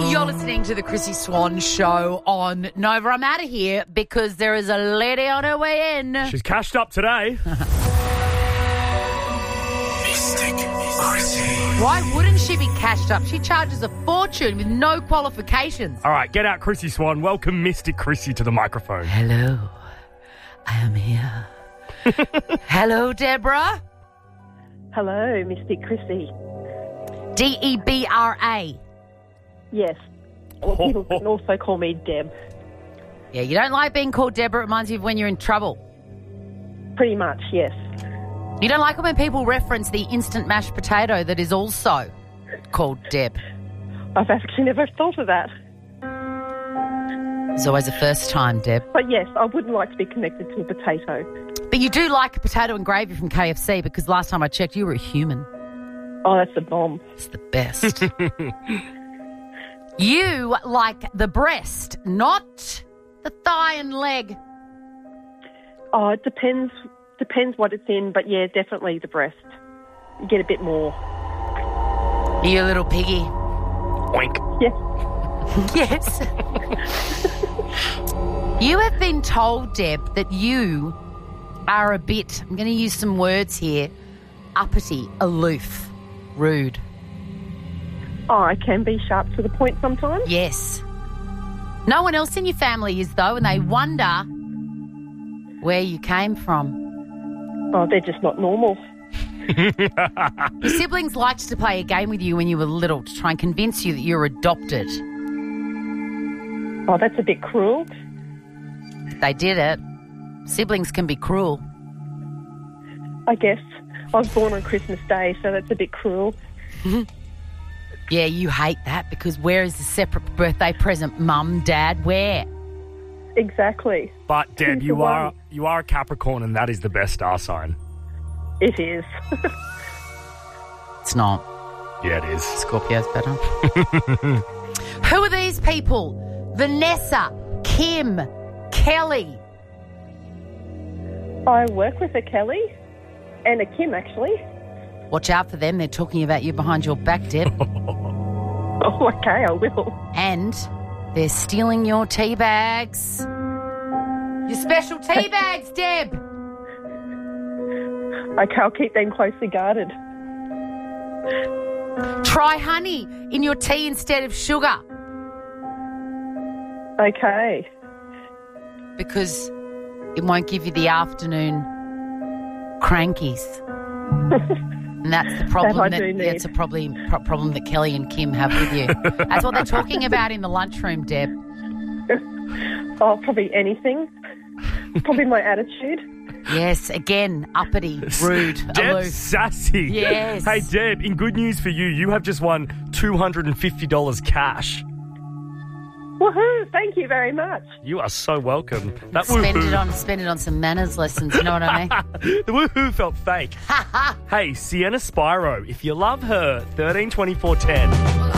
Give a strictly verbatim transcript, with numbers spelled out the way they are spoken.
You're listening to the Chrissy Swan Show on Nova. I'm out of here because there is a lady on her way in. She's cashed up today. Mystic Chrissy. Why wouldn't she be cashed up? She charges a fortune with no qualifications. All right, get out, Chrissy Swan. Welcome Mystic Chrissy to the microphone. Hello, I am here. Hello, Deborah. Hello, Mystic Chrissy. D E B R A. Yes. Well, people can also call me Deb. Yeah, you don't like being called Deborah. It reminds you of when you're in trouble. Pretty much, yes. You don't like it when people reference the instant mashed potato that is also called Deb. I've actually never thought of that. It's always a first time, Deb. But yes, I wouldn't like to be connected to a potato. But you do like a potato and gravy from K F C because last time I checked, you were a human. Oh, that's a bomb. It's the best. You like the breast, not the thigh and leg. Oh, it depends depends what it's in, but yeah, definitely the breast. You get a bit more. You little piggy. Oink. Yes. Yes. You have been told, Deb, that you are a bit, I'm going to use some words here, uppity, aloof, rude. Oh, I can be sharp to the point sometimes. Yes. No one else in your family is, though, and they wonder where you came from. Oh, they're just not normal. Your siblings liked to play a game with you when you were little to try and convince you that you're adopted. Oh, that's a bit cruel. They did it. Siblings can be cruel. I guess. I was born on Christmas Day, so that's a bit cruel. Yeah, you hate that because where is the separate birthday present, Mum, Dad? Where? Exactly. But, Deb, Two you to are one. you are a Capricorn, and that is the best star sign. It is. It's not. Yeah, it is. Scorpio's better. Who are these people? Vanessa, Kim, Kelly. I work with a Kelly and a Kim, actually. Watch out for them. They're talking about you behind your back, Deb. Oh, okay, I will. And they're stealing your tea bags. Your special tea bags, Deb. Okay, I'll keep them closely guarded. Try honey in your tea instead of sugar Okay. because it won't give you the afternoon crankies. And that's the problem That I that, do need. that's a probably pro- problem that Kelly and Kim have with you. That's what they're talking about in the lunchroom, Deb. Oh, probably anything. Probably my attitude. Yes, again, uppity, rude, Deb aloof. Sassy. Yes. Hey, Deb, in good news for you, you have just won two hundred fifty dollars cash. Woohoo! Thank you very much. You are so welcome. That Spend woohoo, it on spend it on some manners lessons, you know what I mean? the woohoo felt fake. Hey, Sienna Spyro, if you love her, thirteen twenty-four ten.